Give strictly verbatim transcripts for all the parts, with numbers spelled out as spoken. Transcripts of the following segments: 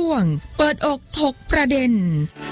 วงเปิดอกถกประเด็น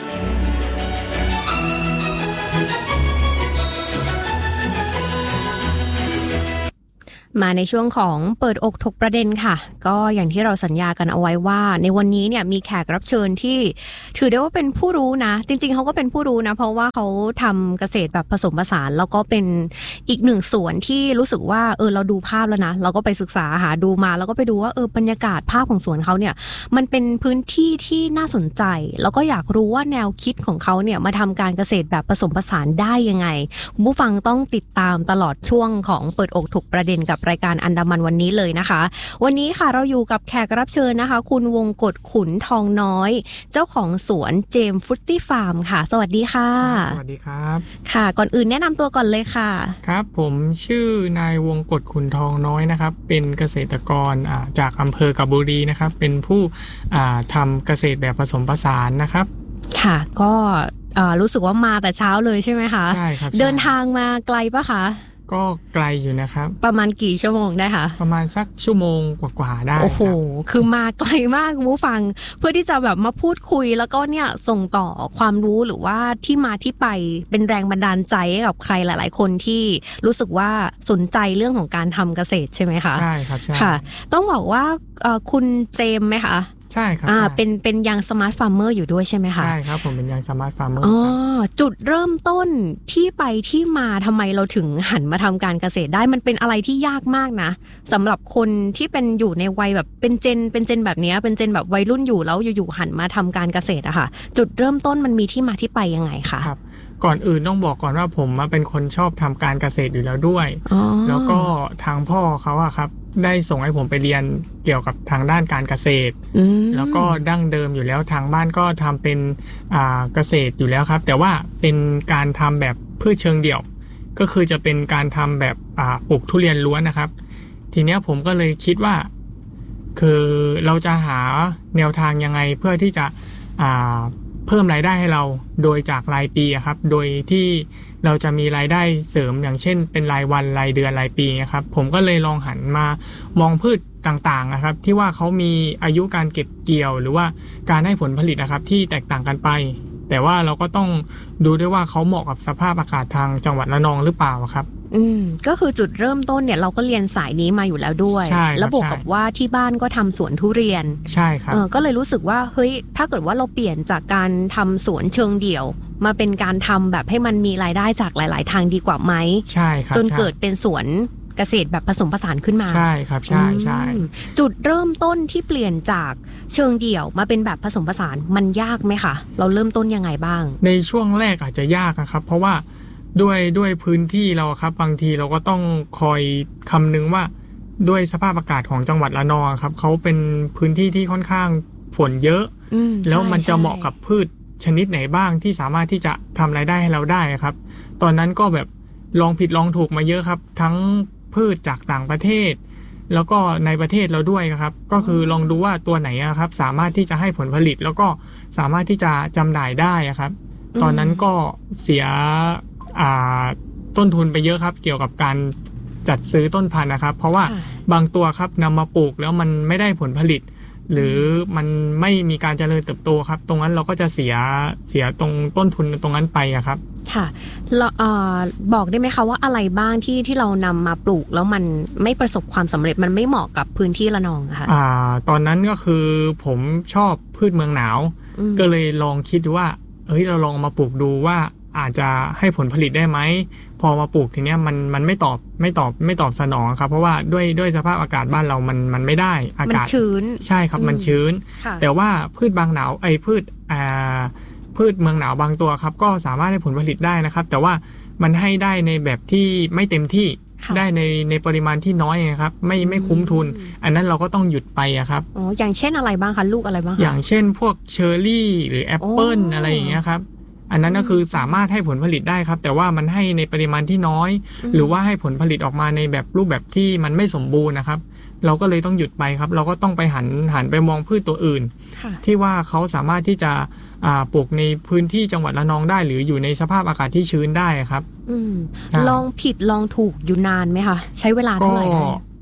มาในช่วงของเปิดอกถกประเด็นค่ะก็อย่างที่เราสัญญากันเอาไว้ว่าในวันนี้เนี่ยมีแขกรับเชิญที่ถือได้ว่าเป็นผู้รู้นะจริงๆเขาก็เป็นผู้รู้นะเพราะว่าเขาทำเกษตรแบบผสมผสานแล้วก็เป็นอีกหนึ่งส่วนที่รู้สึกว่าเออเราดูภาพแล้วนะเราก็ไปศึกษาหาดูมาแล้วก็ไปดูว่าเออบรรยากาศภาพของสวนเขาเนี่ยมันเป็นพื้นที่ที่น่าสนใจแล้วก็อยากรู้ว่าแนวคิดของเขาเนี่ยมาทำการเกษตรแบบผสมผสานได้ยังไงคุณผู้ฟังต้องติดตามตลอดช่วงของเปิดอกถกประเด็นกับรายการอันดามันวันนี้เลยนะคะวันนี้ค่ะเราอยู่กับแขกรับเชิญนะคะคุณวงกฎขุนทองน้อยเจ้าของสวนเจมส์ฟรุตตี้ฟาร์มค่ะสวัสดีค่ะสวัสดีครับค่ะก่อนอื่นแนะนำตัวก่อนเลยค่ะครับผมชื่อนายวงกฎขุนทองน้อยนะครับเป็นเกษตรกรจากอำเภอกาญจนบุรีนะครับเป็นผู้ทำเกษตรแบบผสมผสานนะครับค่ะก็รู้สึกว่ามาแต่เช้าเลยใช่ไหมคะใช่ครับเดินทางมาไกลปะคะก็ไกลอยู่นะครับประมาณกี่ชั่วโมงได้คะประมาณสักชั่วโมงกว่าๆได้โอ้โหคือมาไกลมากคุณผู้ฟังเพื่อที่จะแบบมาพูดคุยแล้วก็เนี่ยส่งต่อความรู้หรือว่าที่มาที่ไปเป็นแรงบันดาลใจให้กับใครหลายๆคนที่รู้สึกว่าสนใจเรื่องของการทำเกษตรใช่ไหมคะใช่ครับใช่ค่ะต้องบอกว่าคุณเจมไหมคะใช่ครับอ่าเป็นเป็นยังสมาร์ทฟาร์มเมอร์อยู่ด้วยใช่ไหมคะใช่ครับผมเป็นยังสมาร์ทฟาร์มเมอร์อ๋อจุดเริ่มต้นที่ไปที่มาทำไมเราถึงหันมาทำการเกษตรได้มันเป็นอะไรที่ยากมากนะสำหรับคนที่เป็นอยู่ในวัยแบบเป็นเจนเป็นเจนแบบนี้เป็นเจนแบบวัยรุ่นอยู่แล้วอยู่ๆหันมาทำการเกษตรอะค่ะจุดเริ่มต้นมันมีที่มาที่ไปยังไงคะครับก่อนอื่นต้องบอกก่อนว่าผมเป็นคนชอบทำการเกษตรอยู่แล้วด้วยแล้วก็ทางพ่อเขาอะครับได้ส่งให้ผมไปเรียนเกี่ยวกับทางด้านการเกษตรแล้วก็ดั้งเดิมอยู่แล้วทางบ้านก็ทำเป็นเกษตรอยู่แล้วครับแต่ว่าเป็นการทำแบบพืชเชิงเดี่ยวก็คือจะเป็นการทำแบบปลูกทุเรียนล้วนนะครับทีนี้ผมก็เลยคิดว่าคือเราจะหาแนวทางยังไงเพื่อที่จะเพิ่มรายได้ให้เราโดยจากรายปีครับโดยที่เราจะมีรายได้เสริมอย่างเช่นเป็นรายวันรายเดือนรายปีนะครับผมก็เลยลองหันมามองพืชต่างๆนะครับที่ว่าเขามีอายุการเก็บเกี่ยวหรือว่าการให้ผลผลิตนะครับที่แตกต่างกันไปแต่ว่าเราก็ต้องดูด้วยว่าเขาเหมาะกับสภาพอากาศทางจังหวัดระนองหรือเปล่าครับอืมก็คือจุดเริ่มต้นเนี่ยเราก็เรียนสายนี้มาอยู่แล้วด้วยแล้วบวกกับว่าที่บ้านก็ทำสวนทุเรียนใช่ครับเออก็เลยรู้สึกว่าเฮ้ยถ้าเกิดว่าเราเปลี่ยนจากการทำสวนเชิงเดี่ยวมาเป็นการทำแบบให้มันมีรายได้จากหลายๆทางดีกว่าไหมใช่ครับจนเกิดเป็นสวนเกษตรแบบผสมผสานขึ้นมาใช่ครับใช่ใช่จุดเริ่มต้นที่เปลี่ยนจากเชิงเดี่ยวมาเป็นแบบผสมผสานมันยากไหมคะเราเริ่มต้นยังไงบ้างในช่วงแรกอาจจะยากนะครับเพราะว่าด้วยด้วยพื้นที่เราครับบางทีเราก็ต้องคอยคำนึงว่าด้วยสภาพอากาศของจังหวัดระนองครับเขาเป็นพื้นที่ที่ค่อนข้างฝนเยอะแล้วมันจะเหมาะกับพืชชนิดไหนบ้างที่สามารถที่จะทำรายได้ให้เราได้ครับตอนนั้นก็แบบลองผิดลองถูกมาเยอะครับทั้งพืชจากต่างประเทศแล้วก็ในประเทศเราด้วยครับก็คือลองดูว่าตัวไหนครับสามารถที่จะให้ผลผลิตแล้วก็สามารถที่จะจำหน่ายได้ครับตอนนั้นก็เสียต้นทุนไปเยอะครับเกี่ยวกับการจัดซื้อต้นพันธุ์นะครับเพราะว่าบางตัวครับนำมาปลูกแล้วมันไม่ได้ผลผลิตหรือมันไม่มีการเจริญเติบโตครับตรงนั้นเราก็จะเสียเสียตรงต้นทุนตรงนั้นไปครับค่ะเราเอ่อบอกได้ไหมคะว่าอะไรบ้างที่ที่เรานำมาปลูกแล้วมันไม่ประสบความสำเร็จมันไม่เหมาะกับพื้นที่ระนองค่ะอ่าตอนนั้นก็คือผมชอบพืชเมืองหนาวก็เลยลองคิดดูว่าเฮ้ยเราลองมาปลูกดูว่าอาจจะให้ผลผลิตได้ไหมพอมาปลูกทีเนี้ยมันมันไม่ตอบไม่ตอบไม่ตอบสนองครับเพราะว่าด้วยด้วยสภาพอากาศบ้านเรามันมันไม่ได้อากาศมันชื้นใช่ครับมันชื้นแต่ว่าพืชบางหนาวไอ้พืชอ่าพืชเมืองหนาวบางตัวครับก็สามารถให้ผลผลิตได้นะครับแต่ว่ามันให้ได้ในแบบที่ไม่เต็มที่ได้ในในปริมาณที่น้อยครับไม่ไม่คุ้มทุนอันนั้นเราก็ต้องหยุดไปครับอ๋ออย่างเช่นอะไรบ้างคะลูกอะไรบ้างอย่างเช่นพวกเชอร์รี่หรือแอปเปิ้ลอะไรอย่างเงี้ยครับอันนั้นก็คือสามารถให้ผลผลิตได้ครับแต่ว่ามันให้ในปริมาณที่น้อยหรือว่าให้ผลผลิตออกมาในแบบรูปแบบที่มันไม่สมบูรณ์นะครับเราก็เลยต้องหยุดไปครับเราก็ต้องไปหันหันไปมองพืชตัวอื่นที่ว่าเขาสามารถที่จะปลูกในพื้นที่จังหวัดระนองได้หรืออยู่ในสภาพอากาศที่ชื้นได้ครับลองผิดลองถูกอยู่นานไหมคะใช้เวลาเท่าไหร่ได้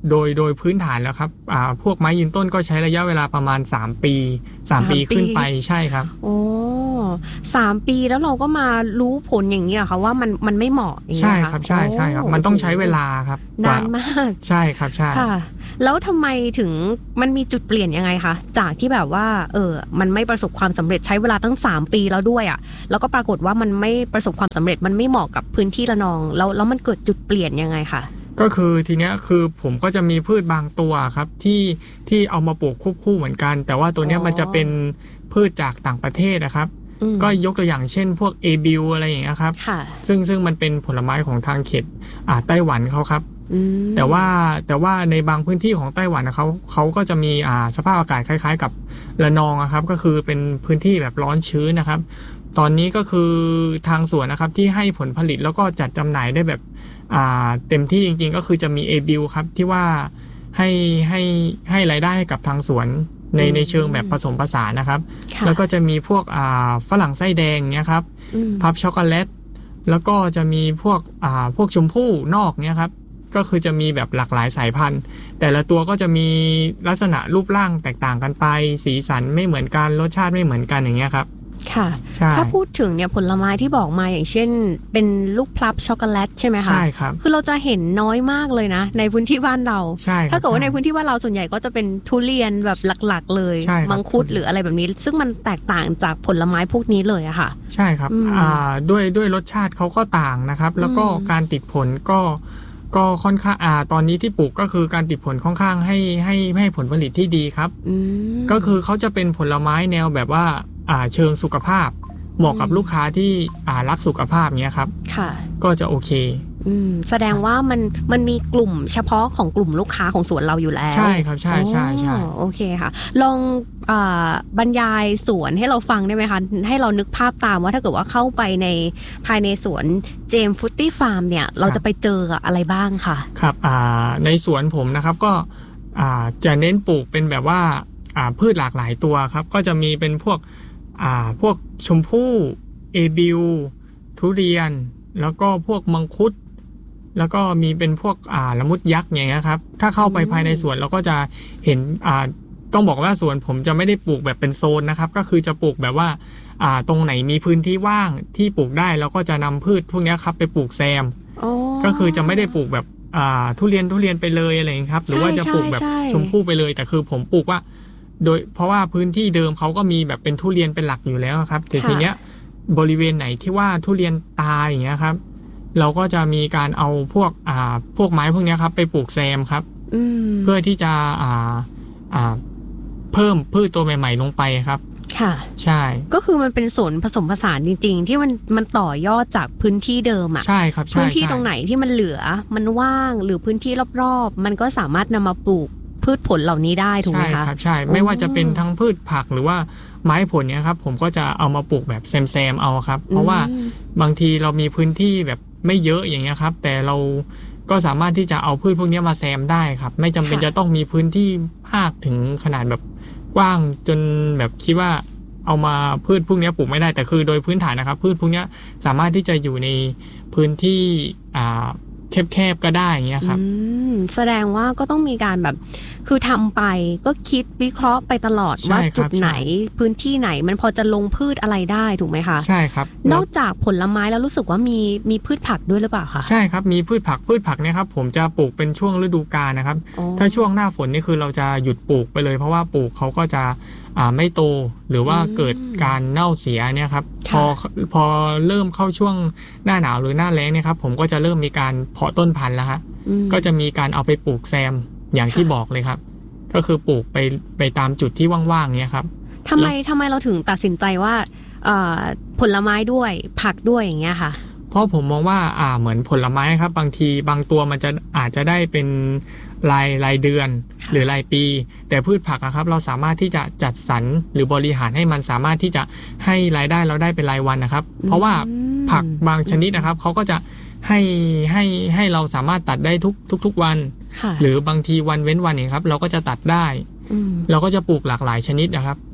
โดยโดยพื้นฐานแล้วครับอ่าพวกไม้ยืนต้นก็ใช้ระยะเวลาประมาณสามปีสามปีขึ้นไปใช่ครับโอ้สามปีแล้วเราก็มารู้ผลอย่างนี้เหรอคะว่ามันมันไม่เหมาะอย่างเงี้ยใช่ครับใช่ใช่ครับมันต้องใช้เวลาครับนานมากใช่ครับใช่ค่ะแล้วทำไมถึงมันมีจุดเปลี่ยนยังไงคะจากที่แบบว่าเออมันไม่ประสบความสำเร็จใช้เวลาตั้งสามปีแล้วด้วยอ่ะแล้วก็ปรากฏว่ามันไม่ประสบความสำเร็จมันไม่เหมาะกับพื้นที่ระนองแล้วแล้วมันเกิดจุดเปลี่ยนยังไงคะก็คือทีเนี้ยคือผมก็จะมีพืชบางตัวครับที่ที่เอามาปลูกควบคู่เหมือนกันแต่ว่าตัวเนี้ยมันจะเป็นพืชจากต่างประเทศนะครับก็ยกตัวอย่างเช่นพวกเอบิวอะไรอย่างเงี้ยครับซึ่งซึ่งมันเป็นผลไม้ของทางเขตอ่าไต้หวันเขาครับแต่ว่าแต่ว่าในบางพื้นที่ของไต้หวันนะเขาเขาก็จะมีอ่าสภาพอากาศคล้ายๆกับระนองนะครับก็คือเป็นพื้นที่แบบร้อนชื้นนะครับตอนนี้ก็คือทางสวนนะครับที่ให้ผลผลิตแล้วก็จัดจำหน่ายได้แบบอ่าเต็มที่จริงๆก็คือจะมีเอบิวครับที่ว่าให้ให้ให้รายได้ให้กับทางสวนในในเชิงแบบผสมผสานนะครับแล้วก็จะมีพวกอ่าฝรั่งไส้แดงเนี้ยครับพับช็อกโกแลตแล้วก็จะมีพวกอ่าพวกชมพู่นอกเนี้ยครับก็คือจะมีแบบหลากหลายสายพันธุ์แต่ละตัวก็จะมีลักษณะรูปร่างแตกต่างกันไปสีสันไม่เหมือนกันรสชาติไม่เหมือนกันอย่างเงี้ยครับค่ะถ้าพูดถึงเนี่ยผลไม้ที่บอกมาอย่างเช่นเป็นลูกพลับช็อกโกแลตใช่ไหมคะใช่ครับคือเราจะเห็นน้อยมากเลยนะในพื้นที่บ้านเราใช่ถ้าเกิดว่าในพื้นที่บ้านเราส่วนใหญ่ก็จะเป็นทุเรียนแบบหลักๆเลยมังคุดหรืออะไรแบบนี้ซึ่งมันแตกต่างจากผลไม้พวกนี้เลยอะค่ะใช่ครับอ่าด้วยด้วยรสชาติเขาก็ต่างนะครับแล้วก็การติดผลก็ก็ค่อนข้างอ่าตอนนี้ที่ปลูกก็คือการติดผลค่อนข้างให้ให้ให้ผลผลิตที่ดีครับก็คือเขาจะเป็นผลไม้แนวแบบว่าอ่าเชิงสุขภาพเหมาะกับลูกค้าที่อ่ารักสุขภาพเนี้ยครับค่ะก็จะโอเคอืมแสดงว่ามันมันมีกลุ่มเฉพาะของกลุ่มลูกค้าของสวนเราอยู่แล้วใช่ครับใช่ใช่ใช่โอเคค่ะลองอ่าบรรยายสวนให้เราฟังได้ไหมคะให้เรานึกภาพตามว่าถ้าเกิดว่าเข้าไปในภายในสวนเจมส์ฟรุตตี้ฟาร์มเนี่ยเราจะไปเจออะไรบ้างค่ะครับอ่าในสวนผมนะครับก็อ่าจะเน้นปลูกเป็นแบบว่าอ่าพืชหลากหลายตัวครับก็จะมีเป็นพวกอ่าพวกชมพู่เอบิวทุเรียนแล้วก็พวกมังคุดแล้วก็มีเป็นพวกอ่าละมุดยักษ์อย่างเงี้ยครับถ้าเข้าไปภายในสวนเราก็จะเห็นอ่าต้องบอกว่าสวนผมจะไม่ได้ปลูกแบบเป็นโซนนะครับก็คือจะปลูกแบบว่าอ่าตรงไหนมีพื้นที่ว่างที่ปลูกได้เราก็จะนำพืชพวกนี้ครับไปปลูกแซมก็คือจะไม่ได้ปลูกแบบอ่าทุเรียนทุเรียนไปเลยอะไรอย่างนี้ครับหรือว่าจะปลูกแบบชมพู่ไปเลยแต่คือผมปลูกว่าโดยเพราะว่าพื้นที่เดิมเขาก็มีแบบเป็นทุเรียนเป็นหลักอยู่แล้วครับแต่ทีเนี้ยบริเวณไหนที่ว่าทุเรียนตายอย่างเงี้ยครับเราก็จะมีการเอาพวกอ่าพวกไม้พวกนี้ครับไปปลูกแซมครับเพื่อที่จะอ่าอ่าเพิ่มพืชตัวใหม่ๆลงไปครับค่ะใช่ก็คือมันเป็นสวนผสมผสานจริงๆที่มันมันต่อยอดจากพื้นที่เดิมอ่ะใช่ครับพื้นที่ตรงไหนที่มันเหลือมันว่างหรือพื้นที่รอบๆมันก็สามารถนำมาปลูกพืชผลเหล่านี้ได้ถูกไหมคะใช่ครับใช่ไม่ว่าจะเป็นทั้งพืชผักหรือว่าไม้ผลเนี้ยครับผมก็จะเอามาปลูกแบบแซมๆเอาครับเพราะว่าบางทีเรามีพื้นที่แบบไม่เยอะอย่างเงี้ยครับแต่เราก็สามารถที่จะเอาพืชพวกนี้มาแซมได้ครับไม่จำเป็นจะต้องมีพื้นที่มากถึงขนาดแบบกว้างจนแบบคิดว่าเอามาพืชพวกนี้ปลูกไม่ได้แต่คือโดยพื้นฐานนะครับพืชพวกนี้สามารถที่จะอยู่ในพื้นที่อ่าแคบๆก็ได้อย่างเงี้ยครับแสดงว่าก็ต้องมีการแบบคือทำไปก็คิดวิเคราะห์ไปตลอดว่าจุดไหนพื้นที่ไหนมันพอจะลงพืชอะไรได้ถูกไหมคะใช่ครับนอกจากผลไม้แล้วรู้สึกว่ามีมีพืชผักด้วยหรือเปล่าคะใช่ครับมีพืชผักพืชผักเนี่ยครับผมจะปลูกเป็นช่วงฤดูกาลนะครับถ้าช่วงหน้าฝนนี่คือเราจะหยุดปลูกไปเลยเพราะว่าปลูกเขาก็จะอ่าไม่โตหรือว่าเกิดการเน่าเสียเนี่ยครับพอพอเริ่มเข้าช่วงหน้าหนาวหรือหน้าแล้งเนี่ยครับผมก็จะเริ่มมีการเพาะต้นพันธุ์แล้วฮะก็จะมีการเอาไปปลูกแซมอย่างที่บอกเลยครับก็คือปลูกไปไปตามจุดที่ว่างๆเนี่ยครับทำไมทำไมเราถึงตัดสินใจว่าผลไม้ด้วยผักด้วยอย่างเงี้ยค่ะเพราะผมมองว่าอ่าเหมือนผลไม้ครับบางทีบางตัวมันจะอาจจะได้เป็นรายรายเดือนหรือรายปีแต่พืชผักนะครับเราสามารถที่จะจัดสรรหรือบริหารให้มันสามารถที่จะให้รายได้เราได้เป็นรายวันนะครับเพราะว่าผักบางชนิดนะครับเขาก็จะให้ให้ให้เราสามารถตัดได้ทุกทุกทุกวันหรือบางทีวันเว้นวันเองครับเราก็จะตัดได้เราก็จะปลูกหลากหลายชนิดนะครับ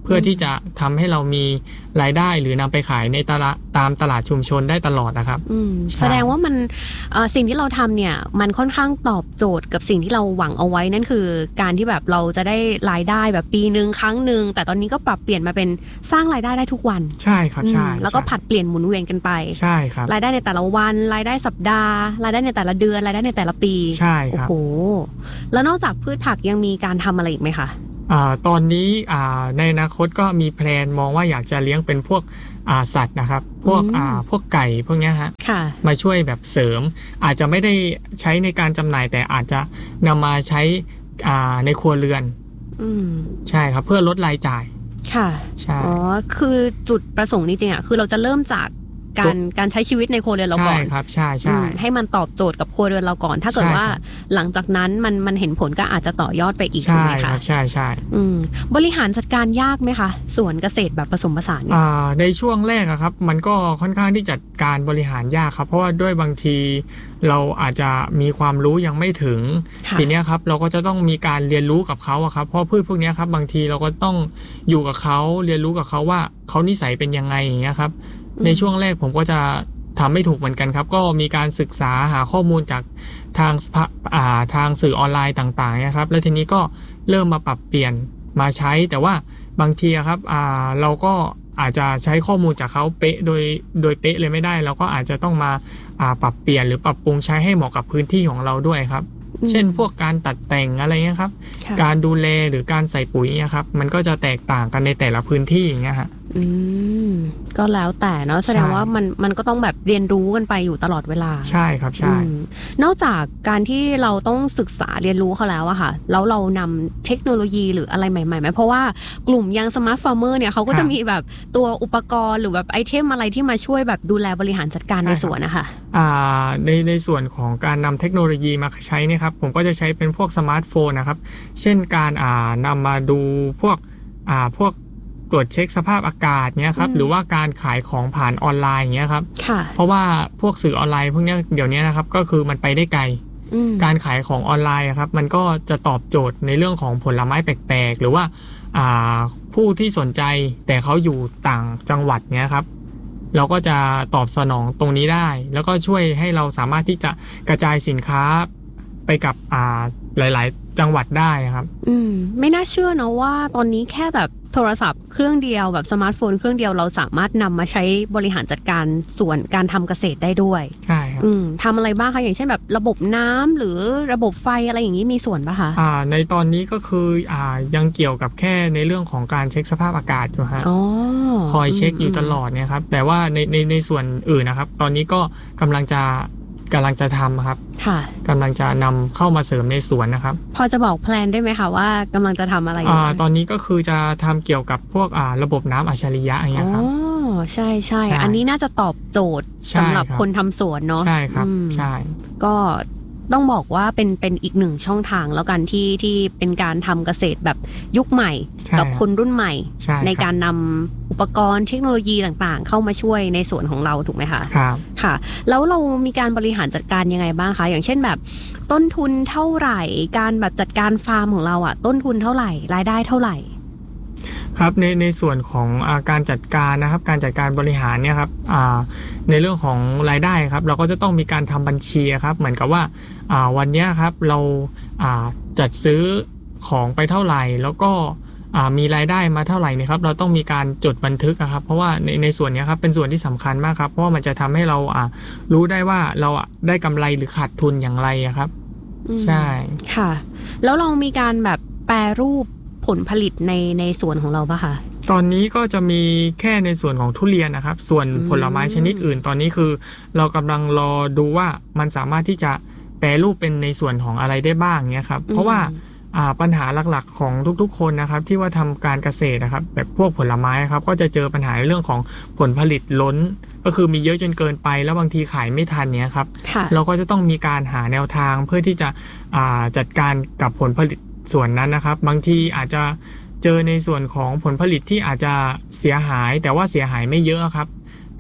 เพื่อที่จะทำให้เรามีรายได้หรือนำไปขายในตลาดตามตลาดชุมชนได้ตลอดนะครับแสดงว่ามันสิ่งที่เราทำเนี่ยมันค่อนข้างตอบโจทย์กับสิ่งที่เราหวังเอาไว้นั่นคือการที่แบบเราจะได้รายได้แบบปีนึงครั้งนึงแต่ตอนนี้ก็ปรับเปลี่ยนมาเป็นสร้างรายได้ได้ทุกวันใช่ครับใช่แล้วก็ผัดเปลี่ยนหมุนเวียนกันไปใช่ครับรายได้ในแต่ละวันรายได้สัปดาห์รายได้ในแต่ละเดือนรายได้ในแต่ละปีใช่ครับโอ้โหแล้วนอกจากพืชผักยังมีการทำอะไรอีกไหมคะอ่าตอนนี้อ่าในอนาคตก็มีแพลนมองว่าอยากจะเลี้ยงเป็นพวกอ่าสัตว์นะครับพวกอ่าพวกไก่พวกนี้ฮะมาช่วยแบบเสริมอาจจะไม่ได้ใช้ในการจำหน่ายแต่อาจจะนำมาใช้อ่าในครัวเรือนใช่ครับเพื่อลดรายจ่ายค่ะใช่อ๋อคือจุดประสงค์นี้จริงอ่ะคือเราจะเริ่มจากการการใช้ชีวิตในครัวเรือนเราก่อนใช่ครับใช่ใช่ให้มันตอบโจทย์กับครัวเรือนเราก่อนถ้าเกิดว่าหลังจากนั้นมันมันเห็นผลก็อาจจะต่อยอดไปอีกถูกไหมคะใช่ใช่บริหารจัดการยากไหมคะสวนเกษตรแบบผสมผสานอ่าในช่วงแรกอะครับมันก็ค่อนข้างที่จัดการบริหารยากครับเพราะว่าด้วยบางทีเราอาจจะมีความรู้ยังไม่ถึงทีนี้ครับเราก็จะต้องมีการเรียนรู้กับเขาอะครับเพราะพืชพวกนี้ครับบางทีเราก็ต้องอยู่กับเขาเรียนรู้กับเขาว่าเขานิสัยเป็นยังไงอย่างเงี้ยครับในช่วงแรกผมก็จะทำไม่ถูกเหมือนกันครับก็มีการศึกษาหาข้อมูลจากทางอ่าทางสื่อออนไลน์ต่างๆนะครับแล้วทีนี้ก็เริ่มมาปรับเปลี่ยนมาใช้แต่ว่าบางทีครับอ่าเราก็อาจจะใช้ข้อมูลจากเขาเป๊ะโดยโดยเป๊ะเลยไม่ได้เราก็อาจจะต้องมาอ่าปรับเปลี่ยนหรือปรับปรุงใช้ให้เหมาะกับพื้นที่ของเราด้วยครับเช่นพวกการตัดแต่งอะไรเงี้ยครับการดูแลหรือการใส่ปุ๋ยเนี่ยครับมันก็จะแตกต่างกันในแต่ละพื้นที่อย่างเงี้ยฮะอืมก็แล้วแต่เนาะแสดงว่ามันมันก็ต้องแบบเรียนรู้กันไปอยู่ตลอดเวลาใช่ครับใช่นอกจากการที่เราต้องศึกษาเรียนรู้เขาแล้วอะค่ะแล้วเรานำเทคโนโลยีหรืออะไรใหม่ๆไหมเพราะว่ากลุ่มยังสมาร์ทฟาร์มเมอร์เนี่ยเขาก็จะมีแบบตัวอุปกรณ์หรือแบบไอเทมอะไรที่มาช่วยแบบดูแลบริหารจัดการในสวนนะคะอ่าในในส่วนของการนำเทคโนโลยีมาใช้เนี่ยครับผมก็จะใช้เป็นพวกสมาร์ทโฟนนะครับเช่นการอ่านำมาดูพวกอ่าพวกตรวจเช็คสภาพอากาศเนี้ยครับหรือว่าการขายของผ่านออนไลน์อย่างเงี้ยครับเพราะว่าพวกสื่อออนไลน์พวกนี้เดี๋ยวนี้นะครับก็คือมันไปได้ไกลการขายของออนไลน์ครับมันก็จะตอบโจทย์ในเรื่องของผลไม้แปลกๆหรือว่าอ่าผู้ที่สนใจแต่เขาอยู่ต่างจังหวัดเนี้ยครับเราก็จะตอบสนองตรงนี้ได้แล้วก็ช่วยให้เราสามารถที่จะกระจายสินค้าไปกับอ่าหลายๆจังหวัดได้ครับอืมไม่น่าเชื่อเนาะว่าตอนนี้แค่แบบโทรศัพท์เครื่องเดียวแบบสมาร์ทโฟนเครื่องเดียวเราสามารถนำมาใช้บริหารจัดการส่วนการทำเกษตรได้ด้วยใช่ครับทำอะไรบ้างคะอย่างเช่นแบบระบบน้ำหรือระบบไฟอะไรอย่างนี้มีส่วนป่ะคะอ่าในตอนนี้ก็คืออ่ายังเกี่ยวกับแค่ในเรื่องของการเช็คสภาพอากาศอยู่ฮะคอยเช็คอยู่ตลอดเนี่ยครับแต่ว่าในในในส่วนอื่นนะครับตอนนี้ก็กำลังจะกำลังจะทำครับกำลังจะนำเข้ามาเสริมในสวนนะครับพอจะบอกแพลนได้ไหมคะว่ากำลังจะทำอะไรอ่าตอนนี้ก็คือจะทำเกี่ยวกับพวกอ่าระบบน้ำอัจฉริยะอย่างเงี้ยครับอ๋อใช่ใช่อันนี้น่าจะตอบโจทย์สำหรับคนทำสวนเนาะใช่ครับใช่ก็ต้องบอกว่าเป็นเป็นอีกหนึ่งช่องทางแล้วกันที่ที่เป็นการทำเกษตรแบบยุคใหม่กับคนรุ่นใหม่ใ, ในการนำอุปกรณ์เทคโนโลยีต่างๆเข้ามาช่วยในสวนของเราถูกไหมคะครับค่ะแล้วเรามีการบริหารจัดการยังไงบ้างคะอย่างเช่นแบบต้นทุนเท่าไหร่การแบบจัดการฟาร์มของเราอะต้นทุนเท่าไหร่รายได้เท่าไหร่ครับในในส่วนของอาการจัดการนะครับการจัดการบริหารเนี่ยครับในเรื่องของรายได้ครับเราก็จะต้องมีการทำบัญชีครับเหมือนกับว่าวันนี้ครับเราจัดซื้อของไปเท่าไหร่แล้วก็มีรายได้มาเท่าไหร่นะครับเราต้องมีการจดบันทึกครับเพราะว่าในในส่วนนี้ครับเป็นส่วนที่สำคัญมากครับเพราะว่ามันจะทำให้เรารู้ได้ว่าเราได้กำไรหรือขาดทุนอย่างไรครับใช่ค่ะแล้วเรามีการแบบแปรรูปผลผลิตในในสวนของเราป่ะคะตอนนี้ก็จะมีแค่ในส่วนของทุเรียนนะครับส่วนผลไม้ชนิดอื่นตอนนี้คือเรากำลังรอดูว่ามันสามารถที่จะแปรรูปเป็นในส่วนของอะไรได้บ้างเนี้ยครับเพราะว่าปัญหาหลักๆของทุกๆคนนะครับที่ว่าทำการเกษตรนะครับแบบพวกผลไม้ครับก็จะเจอปัญหาในเรื่องของผลผลิตล้นก็คือมีเยอะจนเกินไปแล้วบางทีขายไม่ทันเนี้ยครับเราก็จะต้องมีการหาแนวทางเพื่อที่จะจัดการกับผลผลิตส่วนนั้นนะครับบางทีอาจจะเจอในส่วนของผลผลิตที่อาจจะเสียหายแต่ว่าเสียหายไม่เยอะครับ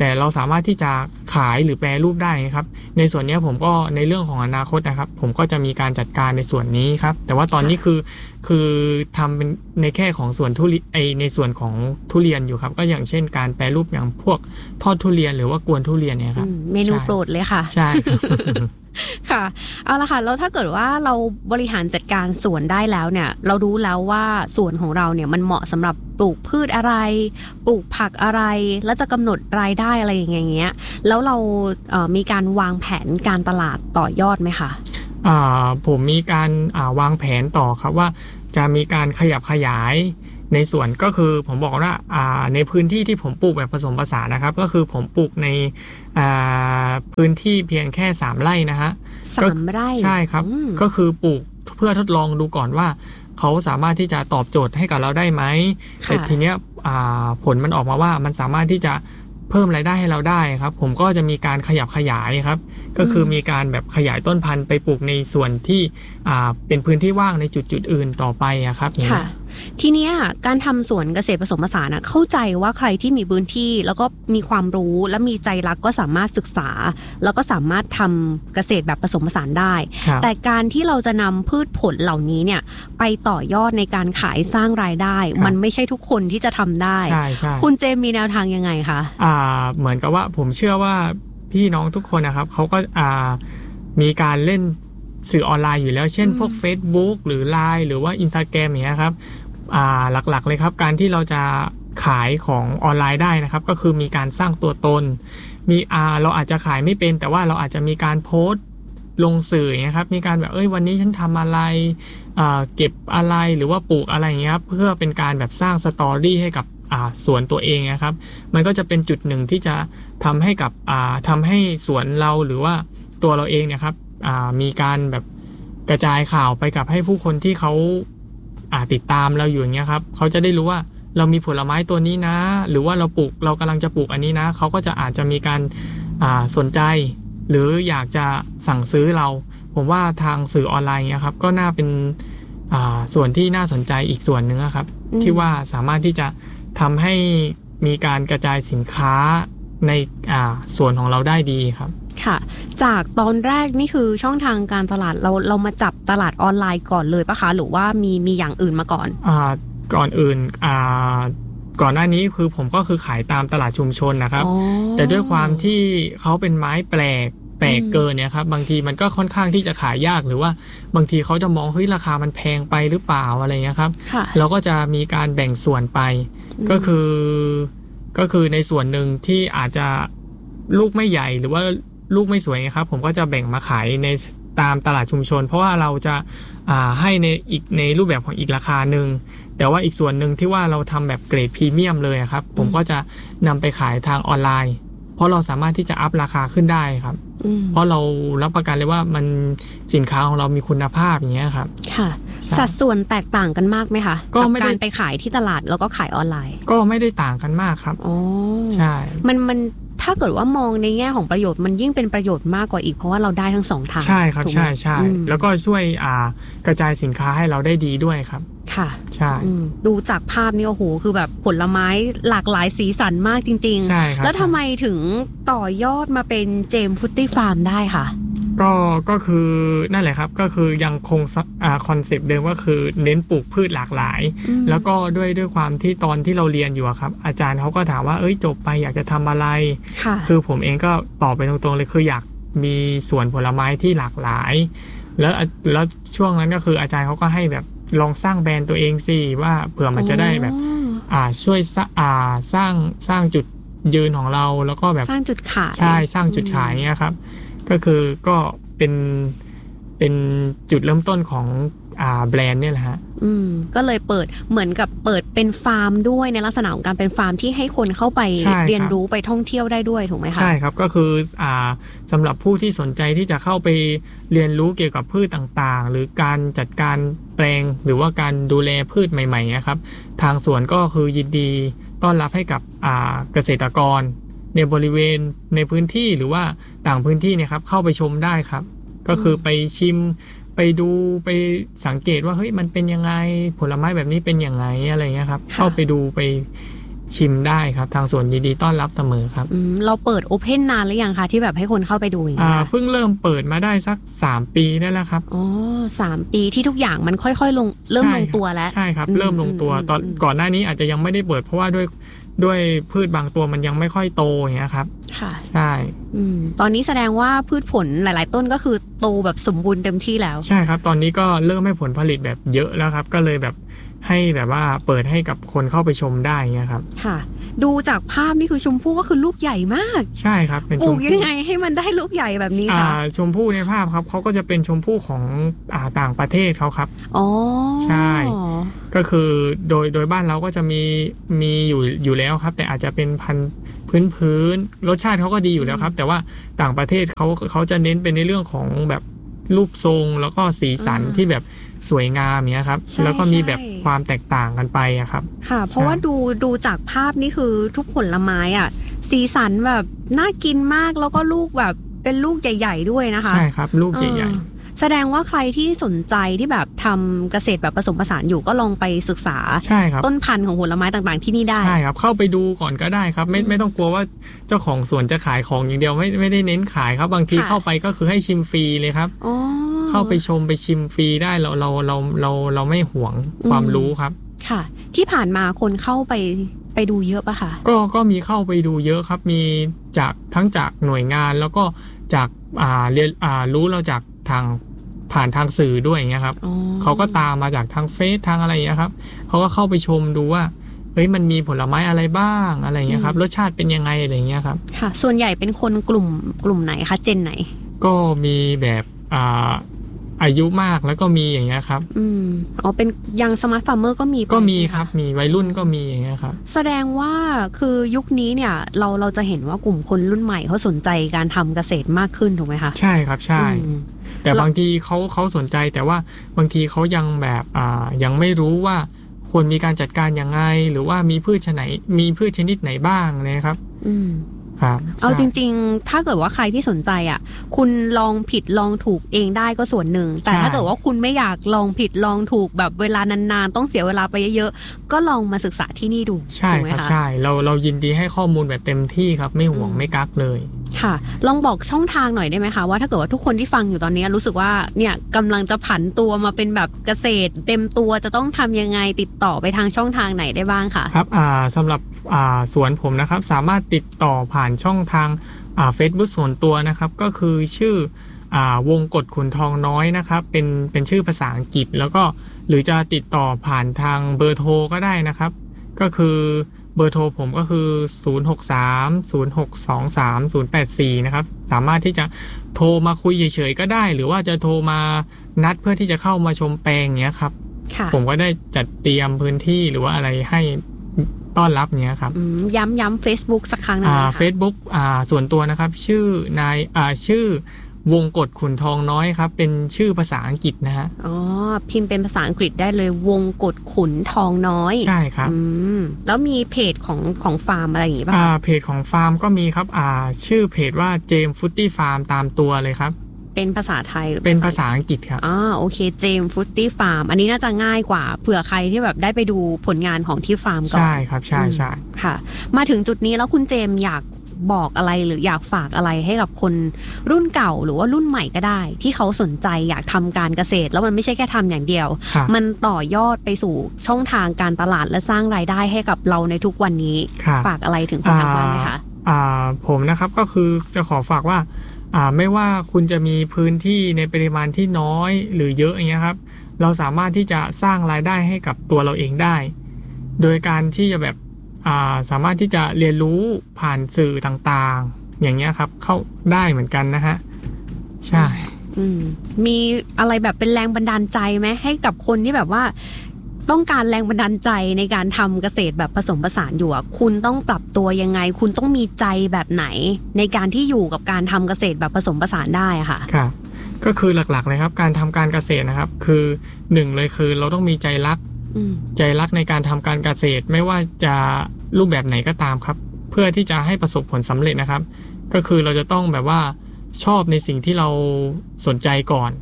แต่เราสามารถที่จะขายหรือแปรรูปได้ครับในส่วนนี้ผมก็ในเรื่องของอนาคตนะครับผมก็จะมีการจัดการในส่วนนี้ครับแต่ว่าตอนนี้คือคือทำเป็นในแค่ของส่วนทุเรียนไอในส่วนของทุเรียนอยู่ครับก็อย่างเช่นการแปรรูปอย่างพวกทอดทุเรียนหรือว่ากวนทุเรียนเนี่ยครับเมนูโปรดเลยค่ะใช่ค่ะเอาละค่ะแล้วถ้าเกิดว่าเราบริหารจัดการสวนได้แล้วเนี่ยเรารู้แล้วว่าสวนของเราเนี่ยมันเหมาะสำหรับปลูกพืชอะไรปลูกผักอะไรแล้วจะกำหนดรายได้อะไรอย่างเงี้ยแล้วเราเอ่อมีการวางแผนการตลาดต่อยอดไหมคะอ่าผมมีการอ่าวางแผนต่อครับว่าจะมีการขยับขยายในส่วนก็คือผมบอกว่าอ่าในพื้นที่ที่ผมปลูกแบบผสมผสานนะครับก็คือผมปลูกในอ่าพื้นที่เพียงแค่สามไร่นะฮะสามไร่ใช่ครับก็คือปลูกเพื่อทดลองดูก่อนว่าเขาสามารถที่จะตอบโจทย์ให้กับเราได้ไหมแต่ทีเนี้ยอ่าผลมันออกมาว่ามันสามารถที่จะเพิ่มรายได้ให้เราได้ครับผมก็จะมีการขยับขยายครับก็คือมีการแบบขยายต้นพันธุ์ไปปลูกในส่วนที่อ่าเป็นพื้นที่ว่างในจุดจุดอื่นต่อไปอะครับค่ะทีเนี้ยการทำสวนเกษตรผสมผสานนะเข้าใจว่าใครที่มีพื้นที่แล้วก็มีความรู้และมีใจรักก็สามารถศึกษาแล้วก็สามารถทำเกษตรแบบผสมผสานได้แต่การที่เราจะนำพืชผลเหล่านี้เนี่ยไปต่อยอดในการขายสร้างรายได้มันไม่ใช่ทุกคนที่จะทำได้คุณเจมมีแนวทางยังไงคะอ่าเหมือนกับว่าผมเชื่อว่าพี่น้องทุกคนนะครับเขาก็อ่ามีการเล่นสื่อออนไลน์อยู่แล้วเช่นพวก Facebook หรือ ไลน์ หรือว่า Instagram อย่างเงี้ยครับอ่าหลักๆเลยครับการที่เราจะขายของออนไลน์ได้นะครับก็คือมีการสร้างตัวตนมีอ่าเราอาจจะขายไม่เป็นแต่ว่าเราอาจจะมีการโพสต์ลงสื่ออย่างเงี้ยครับมีการแบบเอ้ยวันนี้ฉันทำอะไรอ่าเก็บอะไรหรือว่าปลูกอะไรอย่างเงี้ยครับเพื่อเป็นการแบบสร้างสตอรี่ให้กับอ่าสวนตัวเองนะครับมันก็จะเป็นจุดหนึ่งที่จะทำให้กับอ่าทำให้สวนเราหรือว่าตัวเราเองเนี่ยครับมีการแบบกระจายข่าวไปกับให้ผู้คนที่เขาติดตามเราอยู่อย่างเงี้ยครับเขาจะได้รู้ว่าเรามีผลไม้ตัวนี้นะหรือว่าเราปลูกเรากำลังจะปลูกอันนี้นะเขาก็จะอาจจะมีการสนใจหรืออยากจะสั่งซื้อเราผมว่าทางสื่อออนไลน์เงี้ยครับก็น่าเป็นส่วนที่น่าสนใจอีกส่วนหนึ่งครับที่ว่าสามารถที่จะทำให้มีการกระจายสินค้าในส่วนของเราได้ดีครับค่ะจากตอนแรกนี่คือช่องทางการตลาดเราเรามาจับตลาดออนไลน์ก่อนเลยปะคะหรือว่ามีมีอย่างอื่นมาก่อนอ่าก่อนอื่นอ่าก่อนหน้านี้คือผมก็คือขายตามตลาดชุมชนนะครับแต่ด้วยความที่เขาเป็นไม้แปลกแปลกเกินเนี่ยครับบางทีมันก็ค่อนข้างที่จะขายยากหรือว่าบางทีเขาจะมองเฮ้ยราคามันแพงไปหรือเปล่าอะไรเงี้ยครับเราก็จะมีการแบ่งส่วนไปก็คือก็คือในส่วนหนึ่งที่อาจจะลูกไม่ใหญ่หรือว่าลูกไม่สวยครับผมก็จะแบ่งมาขายในตามตลาดชุมชนเพราะว่าเราจะอ่าให้ในอีกในรูปแบบของอีกราคาหนึ่งแต่ว่าอีกส่วนหนึ่งที่ว่าเราทำแบบเกรดพรีเมียมเลยครับผมก็จะนำไปขายทางออนไลน์เพราะเราสามารถที่จะอัพราคาขึ้นได้ครับเพราะเรารับประกันเลยว่ามันสินค้าของเรามีคุณภาพอย่างเงี้ยครับค่ะสัดส่วนแตกต่างกันมากไหมคะกับการไปขายที่ตลาดแล้วก็ขายออนไลน์ก็ไม่ได้ต่างกันมากครับอ๋อใช่มันมันถ้าเกิดว่ามองในแง่ของประโยชน์มันยิ่งเป็นประโยชน์มากกว่าอีกเพราะว่าเราได้ทั้งสองทางใช่ครับใช่ใช่แล้วก็ช่วยอ่ากระจายสินค้าให้เราได้ดีด้วยครับค่ะใช่ดูจากภาพนี่โอ้โหคือแบบผลไม้หลากหลายสีสันมากจริงๆใช่ครับแล้วทำไมถึงต่อยอดมาเป็นเจมฟุตตี้ฟาร์มได้ค่ะก็ก็คือนั่นแหละครับก็คือยังคงอ่าคอนเซปต์เดิมก็คือเน้นปลูกพืชหลากหลายแล้วก็ด้วยด้วยความที่ตอนที่เราเรียนอยู่ครับอาจารย์เขาก็ถามว่าเอ้ยจบไปอยากจะทำอะไรคือผมเองก็ตอบไปตรงๆเลยคืออยากมีสวนผลไม้ที่หลากหลายแล้วแล้วช่วงนั้นก็คืออาจารย์เขาก็ให้แบบลองสร้างแบรนด์ตัวเองสิว่าเผื่อมันจะได้แบบอ่าช่วยอ่าสร้างสร้างจุดยืนของเราแล้วก็แบบสร้างจุดขายใช่สร้างจุดขายเนี่ยครับก็คือก็เป็นเป็นจุดเริ่มต้นของอ่าแบรนด์เนี่ยแหละฮะอืมก็เลยเปิดเหมือนกับเปิดเป็นฟาร์มด้วยในลักษณะของการเป็นฟาร์มที่ให้คนเข้าไปเรียนรู้ไปท่องเที่ยวได้ด้วยถูกไหมคะใช่ครับก็คืออ่าสำหรับผู้ที่สนใจที่จะเข้าไปเรียนรู้เกี่ยวกับพืชต่างๆหรือการจัดการแปลงหรือว่าการดูแลพืชใหม่ๆนะครับทางสวนก็คือยินดีต้อนรับให้กับอ่าเกษตรกรในบริเวณในพื้นที่หรือว่าต่างพื้นที่เนี่ยครับเข้าไปชมได้ครับก็คือไปชิมไปดูไปสังเกตว่าเฮ้ยมันเป็นยังไงผลไม้แบบนี้เป็นยังไงอะไรเงี้ยครับเข้าไปดูไปชิมได้ครับทางสวนยินดีต้อนรับเสมอครับเราเปิดโอเพนนานหรือยังคะที่แบบให้คนเข้าไปดูอย่างเงี้ยเพิ่งเริ่มเปิดมาได้สักสามปีได้แล้วครับอ๋อสามปีที่ทุกอย่างมันค่อยๆลงเริ่มลงตัวแล้วใช่ครับเริ่มลงตัวตอนก่อนหน้านี้อาจจะยังไม่ได้เปิดเพราะว่าด้วยด้วยพืชบางตัวมันยังไม่ค่อยโตอย่างเงี้ยครับค่ะใช่ตอนนี้แสดงว่าพืชผลหลายๆต้นก็คือโตแบบสมบูรณ์เต็มที่แล้วใช่ครับตอนนี้ก็เริ่มให้ผลผลิตแบบเยอะแล้วครับก็เลยแบบให้แบบว่าเปิดให้กับคนเข้าไปชมได้เงี้ยครับค่ะดูจากภาพนี่คือชมพู่ก็คือลูกใหญ่มากใช่ครับเป็นชมพู่ปลูกยังไงให้มันได้ลูกใหญ่แบบนี้คะชมพู่ในภาพครับเขาก็จะเป็นชมพู่ของอ่าต่างประเทศเขาครับอ๋อใช่ก็คือโดยโดยบ้านเราก็จะมีมีอยู่อยู่แล้วครับแต่อาจจะเป็นพันธุ์พื้นพื้นรสชาติเขาก็ดีอยู่แล้วครับแต่ว่าต่างประเทศเขาเขาจะเน้นเป็นในเรื่องของแบบรูปทรงแล้วก็สีสันที่แบบสวยงามเนี้ยครับแล้วก็มีแบบความแตกต่างกันไปอะครับค่ะเพราะว่าดูดูจากภาพนี่คือทุกผลไม้อ่ะสีสันแบบน่ากินมากแล้วก็ลูกแบบเป็นลูกใหญ่ๆด้วยนะคะใช่ครับลูกใหญ่ๆแสดงว่าใครที่สนใจที่แบบทำเกษตรแบบผสมผสานอยู่ก็ลองไปศึกษาต้นพันธุ์ของผลไม้ต่างๆที่นี่ได้ใช่ครับเข้าไปดูก่อนก็ได้ครับไม่ไม่ต้องกลัวว่าเจ้าของสวนจะขายของอย่างเดียวไม่ไม่ได้เน้นขายครับบางทีเข้าไปก็คือให้ชิมฟรีเลยครับเข้าไปชมไปชิมฟรีได้เราเราเราเราเราไม่หวงความรู้ครับค่ะที่ผ่านมาคนเข้าไปไปดูเยอะปะคะก็ก็มีเข้าไปดูเยอะครับมีจากทั้งจากหน่วยงานแล้วก็จากอ่าเรียนอ่ารู้เราจากทางผ่านทางสื่อด้วยอย่างเงี้ยครับเขาก็ตามมาจากทางเฟซทางอะไรอย่างเงี้ยครับเขาก็เข้าไปชมดูว่าเฮ้ยมันมีผลไม้อะไรบ้างอะไรอย่างเงี้ยครับรสชาติเป็นยังไงอะไรอย่างเงี้ยครับค่ะส่วนใหญ่เป็นคนกลุ่มกลุ่มไหนคะเจนไหนก็มีแบบอ่าอายุมากแล้วก็มีอย่างเงี้ยครับอืมอ๋อเป็นยังสมาร์ทฟาร์มเมอร์ก็มีก็มีครับมีวัยรุ่นก็มีอย่างเงี้ยครับแสดงว่าคือยุคนี้เนี่ยเราเราจะเห็นว่ากลุ่มคนรุ่นใหม่เขาสนใจการทำเกษตรมากขึ้นถูกไหมคะใช่ครับใช่แต่บางทีเขาเขาสนใจแต่ว่าบางทีเขายังแบบอ่ายังไม่รู้ว่าควรมีการจัดการยังไงหรือว่ามีพืชชนิดไหนมีพืชชนิดไหนบ้างนะครับอืมเอาจริงๆถ้าเกิดว่าใครที่สนใจอ่ะคุณลองผิดลองถูกเองได้ก็ส่วนหนึ่งแต่ถ้าเกิดว่าคุณไม่อยากลองผิดลองถูกแบบเวลานานๆต้องเสียเวลาไปเยอะๆก็ลองมาศึกษาที่นี่ดูใช่ครับใช่เราเรายินดีให้ข้อมูลแบบเต็มที่ครับไม่ห่วงไม่กักเลยค่ะลองบอกช่องทางหน่อยได้ไหมคะว่าถ้าเกิดว่าทุกคนที่ฟังอยู่ตอนนี้รู้สึกว่าเนี่ยกำลังจะผันตัวมาเป็นแบบเกษตรเต็มตัวจะต้องทำยังไงติดต่อไปทางช่องทางไหนได้บ้างคะครับอ่าสำหรับอ่าสวนผมนะครับสามารถติดต่อผ่านช่องทางอ่า Facebook ส่วนตัวนะครับก็คือชื่ออ่าวงกฎขุนทองน้อยนะครับเป็นเป็นชื่อภาษาอังกฤษแล้วก็หรือจะติดต่อผ่านทางเบอร์โทรก็ได้นะครับก็คือเบอร์โทรผมก็คือศูนย์ หก สาม ศูนย์ หก สอง สาม ศูนย์ แปด สี่นะครับสามารถที่จะโทรมาคุยเฉยๆก็ได้หรือว่าจะโทรมานัดเพื่อที่จะเข้ามาชมแปลงเงี้ยครับผมก็ได้จัดเตรียมพื้นที่หรือว่าอะไรให้ต้อนรับเนี้ยครับย้ำย้ำ Facebook สักครั้งหนึ่งอ่า Facebook อ่าส่วนตัวนะครับชื่อนายอ่าชื่อวงกฎขุนทองน้อยครับเป็นชื่อภาษาอังกฤษนะฮะอ๋อพิมพ์เป็นภาษาอังกฤษได้เลยวงกฎขุนทองน้อยใช่ครับอืมแล้วมีเพจของของฟาร์มอะไรอย่างงี้ป่ะอ่าเพจของฟาร์มก็มีครับอ่าชื่อเพจว่าเจมฟุตตี้ฟาร์มตามตัวเลยครับเป็นภาษาไทยหรือเป็นภาษาอังกฤษครับอ่าโอเคเจมฟุตตี้ฟาร์มอันนี้น่าจะง่ายกว่าเผื่อใครที่แบบได้ไปดูผลงานของที่ฟาร์มก่อนใช่ครับใช่ใช่ค่ะมาถึงจุดนี้แล้วคุณเจมอยากบอกอะไรหรืออยากฝากอะไรให้กับคนรุ่นเก่าหรือว่ารุ่นใหม่ก็ได้ที่เขาสนใจอยากทำการเกษตรแล้วมันไม่ใช่แค่ทำอย่างเดียวมันต่อยอดไปสู่ช่องทางการตลาดและสร้างรายได้ให้กับเราในทุกวันนี้ฝากอะไรถึงคนทางบ้านไหมคะอ่าผมนะครับก็คือจะขอฝากว่าอ่าไม่ว่าคุณจะมีพื้นที่ในปริมาณที่น้อยหรือเยอะอย่างเงี้ยครับเราสามารถที่จะสร้างรายได้ให้กับตัวเราเองได้โดยการที่จะแบบอ่าสามารถที่จะเรียนรู้ผ่านสื่อต่างๆอย่างเงี้ยครับเข้าได้เหมือนกันนะฮะใช่มีอะไรแบบเป็นแรงบันดาลใจไหมให้กับคนที่แบบว่าต้องการแรงบันดาลใจในการทำเกษตรแบบผสมผสานอยู่อ่ะคุณต้องปรับตัวยังไงคุณต้องมีใจแบบไหนในการที่อยู่กับการทำเกษตรแบบผสมผสานได้อะค่ะครับก็คือหลักๆเลยครับการทำการเกษตรนะครับคือหนึ่งเลยคือเราต้องมีใจรักใจรักในการทำการเกษตรไม่ว่าจะรูปแบบไหนก็ตามครับเพื่อที่จะให้ประสบผลสำเร็จนะครับก็คือเราจะต้องแบบว่าชอบในสิ่งที่เราสนใจก่อนพ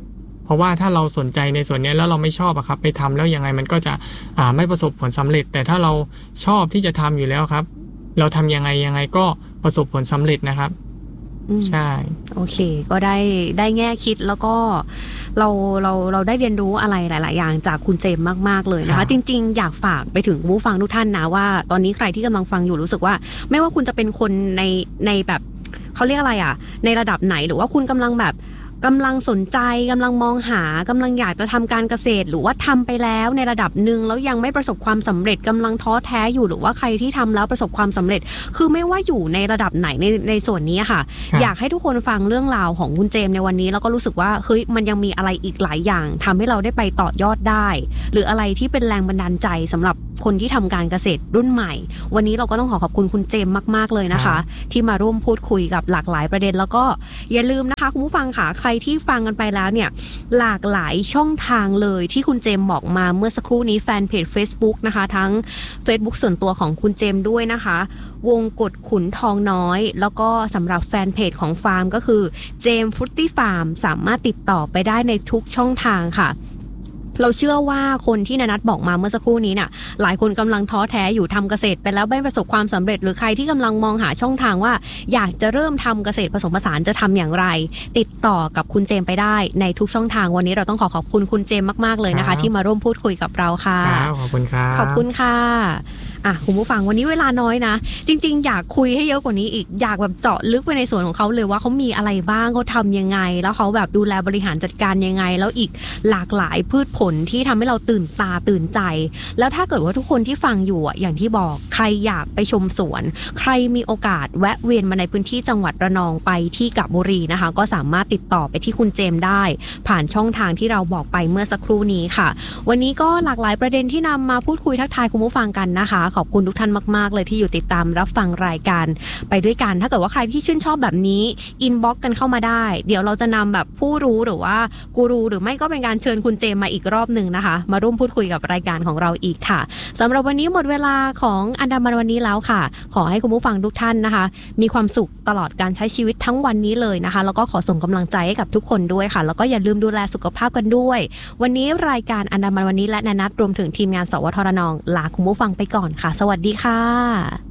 ราะว่าถ้าเราสนใจในส่วนนี้แล้วเราไม่ชอบอะครับไปทำแล้วยังไงมันก็จะอ่าไม่ประสบผลสำเร็จแต่ถ้าเราชอบที่จะทำอยู่แล้วครับเราทำยังไงยังไงก็ประสบผลสำเร็จนะครับใช่โอเคก็ได้ได้แง่คิดแล้วก็เราเราเราได้เรียนรู้อะไรหลายๆอย่างจากคุณเจมส์มากๆเลยนะคะจริงๆอยากฝากไปถึงผู้ฟังทุกท่านนะว่าตอนนี้ใครที่กำลังฟังอยู่รู้สึกว่าไม่ว่าคุณจะเป็นคนในในแบบเขาเรียกอะไรอ่ะในระดับไหนหรือว่าคุณกำลังแบบกำลังสนใจกำลังมองหากำลังอยากจะทำการเกษตรหรือว่าทำไปแล้วในระดับหนึ่งแล้วยังไม่ประสบความสำเร็จกำลังท้อแท้อยู่หรือว่าใครที่ทำแล้วประสบความสำเร็จคือไม่ว่าอยู่ในระดับไหนในในส่วนนี้ค่ะอยากให้ทุกคนฟังเรื่องราวของคุณเจมส์ในวันนี้แล้วก็รู้สึกว่าเฮ้ยมันยังมีอะไรอีกหลายอย่างทำให้เราได้ไปต่อยอดได้หรืออะไรที่เป็นแรงบันดาลใจสำหรับคนที่ทำการเกษตรรุ่นใหม่วันนี้เราก็ต้องขอขอบคุณคุณเจมส์มากๆเลยนะคะที่มาร่วมพูดคุยกับหลากหลายประเด็นแล้วก็อย่าลืมนะคะคุณผู้ฟังค่ะใครที่ฟังกันไปแล้วเนี่ยหลากหลายช่องทางเลยที่คุณเจมส์บอกมาเมื่อสักครู่นี้แฟนเพจ Facebook นะคะทั้ง Facebook ส่วนตัวของคุณเจมส์ด้วยนะคะวงกฎขุนทองน้อยแล้วก็สำหรับแฟนเพจของฟาร์มก็คือเจมส์ฟรุตตี้ฟาร์มสามารถติดต่อไปได้ในทุกช่องทางค่ะเราเชื่อว่าคนที่นานัทบอกมาเมื่อสักครู่นี้เนี่ยหลายคนกำลังท้อแท้อยู่ทำเกษตรไปแล้วไม่ประสบความสำเร็จหรือใครที่กำลังมองหาช่องทางว่าอยากจะเริ่มทำเกษตรผสมผสานจะทำอย่างไรติดต่อกับคุณเจมไปได้ในทุกช่องทางวันนี้เราต้องขอขอบคุณคุณเจมมากๆเลยนะคะที่มาร่วมพูดคุยกับเราค่ะขอบคุณครับขอบคุณค่ะอ่ะคุณผู้ฟังวันนี้เวลาน้อยนะจริงๆอยากคุยให้เยอะกว่านี้อีกอยากแบบเจาะลึกไปในส่วนของเขาเลยว่าเขามีอะไรบ้างเขาทำยังไงแล้วเขาแบบดูแลบริหารจัดการยังไงแล้วอีกหลากหลายพืชผลที่ทำให้เราตื่นตาตื่นใจแล้วถ้าเกิดว่าทุกคนที่ฟังอยู่อ่ะอย่างที่บอกใครอยากไปชมสวนใครมีโอกาสแวะเวียนมาในพื้นที่จังหวัดระนองไปที่กาญจนบุรีนะคะก็สามารถติดต่อไปที่คุณเจมได้ผ่านช่องทางที่เราบอกไปเมื่อสักครู่นี้ค่ะวันนี้ก็หลากหลายประเด็นที่นำมาพูดคุยทักทายคุณผู้ฟังกันนะคะขอบคุณทุกท่านมากๆเลยที่อยู่ติดตามรับฟังรายการไปด้วยกันถ้าเกิดว่าใครที่ชื่นชอบแบบนี้อินบ็อกซ์กันเข้ามาได้เดี๋ยวเราจะนำแบบผู้รู้หรือว่ากูรูหรือไม่ก็เป็นการเชิญคุณเจมมาอีกรอบหนึ่งนะคะมาร่วมพูดคุยกับรายการของเราอีกค่ะสำหรับวันนี้หมดเวลาของอันดามันวันนี้แล้วค่ะขอให้คุณผู้ฟังทุกท่านนะคะมีความสุขตลอดการใช้ชีวิตทั้งวันนี้เลยนะคะแล้วก็ขอส่งกำลังใจให้กับทุกคนด้วยค่ะแล้วก็อย่าลืมดูแลสุขภาพกันด้วยวันนี้รายการอันดามันวันนี้และนานัทรวมถึงทีมงานสวทรนองลาคุณผู้ฟังไปก่อนค่ะสวัสดีค่ะ